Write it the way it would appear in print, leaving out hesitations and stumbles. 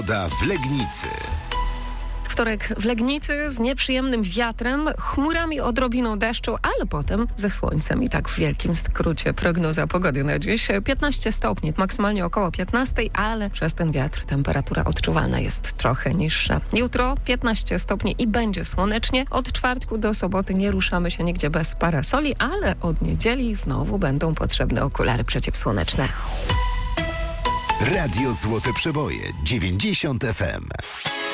Pogoda w Legnicy. Wtorek w Legnicy z nieprzyjemnym wiatrem, chmurami, odrobiną deszczu, ale potem ze słońcem. I tak w wielkim skrócie prognoza pogody na dziś. 15 stopni, maksymalnie około 15, ale przez ten wiatr temperatura odczuwalna jest trochę niższa. Jutro 15 stopni i będzie słonecznie. Od czwartku do soboty nie ruszamy się nigdzie bez parasoli, ale od niedzieli znowu będą potrzebne okulary przeciwsłoneczne. Radio Złote Przeboje 90 FM.